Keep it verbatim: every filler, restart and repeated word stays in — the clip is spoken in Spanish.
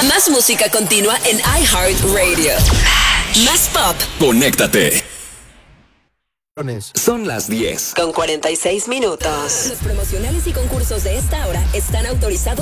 Más música continua en iHeartRadio. Más pop. Conéctate. Son las diez. Con cuarenta y seis minutos. Los promocionales y concursos de esta hora están autorizados